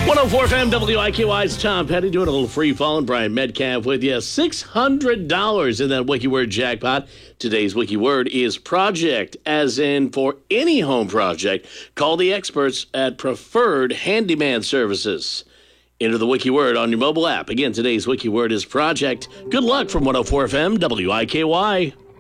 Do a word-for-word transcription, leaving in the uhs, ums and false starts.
one oh four F M W I Q I's Tom Petty doing a little free fall, and Brian Metcalf with you. six hundred dollars in that Wiki Word jackpot. Today's Wiki Word is project, as in for any home project. Call the experts at Preferred Handyman Services. Enter the Wiki Word on your mobile app. Again, today's Wiki Word is project. Good luck from one oh four F M W I K Y.